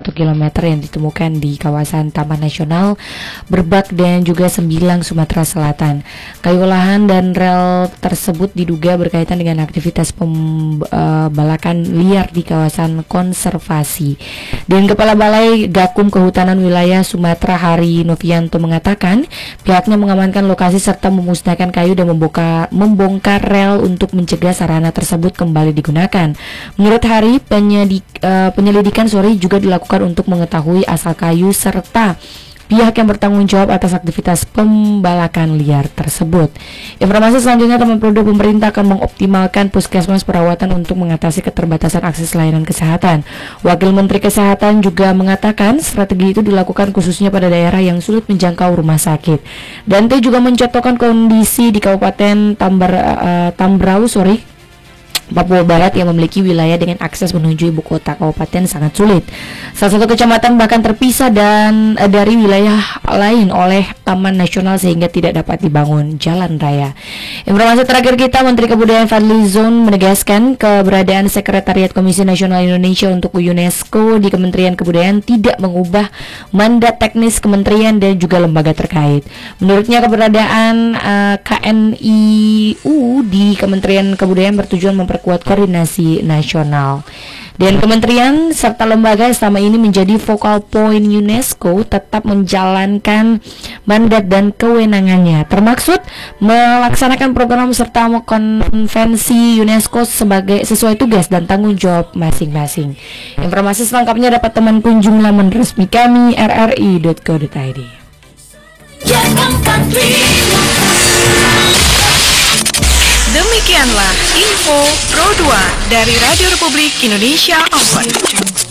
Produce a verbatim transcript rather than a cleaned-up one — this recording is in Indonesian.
satu kilometer yang ditemukan di kawasan Taman Nasional Berbak dan juga Sembilang, Sumatera Selatan. Kayu olahan dan rel tersebut diduga berkaitan dengan aktivitas pembalakan liar di kawasan konservasi. Dan Kepala Balai Gakum Kehutanan Wilayah Sumatera Hari Novianto mengatakan pihaknya mengamankan lokasi serta memusnahkan kayu dan membongkar, membongkar rel untuk mencegah sarana tersebut kembali digunakan. Menurut Hari, penyidik, uh, penyelidikan sorry juga dilakukan untuk mengetahui asal kayu serta pihak yang bertanggung jawab atas aktivitas pembalakan liar tersebut. Informasi selanjutnya, teman produk pemerintah akan mengoptimalkan puskesmas perawatan untuk mengatasi keterbatasan akses layanan kesehatan. Wakil Menteri Kesehatan juga mengatakan strategi itu dilakukan khususnya pada daerah yang sulit menjangkau rumah sakit. Dante juga mencontohkan kondisi di Kabupaten Tambar, uh, Tambrau, sorry, Papua Barat yang memiliki wilayah dengan akses menuju ibu kota kabupaten sangat sulit. Salah satu kecamatan bahkan terpisah dan uh, dari wilayah lain oleh Taman Nasional sehingga tidak dapat dibangun jalan raya. Informasi terakhir kita, Menteri Kebudayaan Fadly Zon menegaskan keberadaan Sekretariat Komisi Nasional Indonesia untuk UNESCO di Kementerian Kebudayaan tidak mengubah mandat teknis kementerian dan juga lembaga terkait. Menurutnya keberadaan uh, K N I U di Kementerian Kebudayaan bertujuan memper kuat koordinasi nasional. Dan kementerian serta lembaga selama ini menjadi focal point UNESCO tetap menjalankan mandat dan kewenangannya, termaksud melaksanakan program serta konvensi UNESCO sebagai sesuai tugas dan tanggung jawab masing-masing. Informasi selengkapnya dapat teman kunjung laman resmi kami r r i dot co dot i d. Demikianlah info Pro dua dari Radio Republik Indonesia Ambon.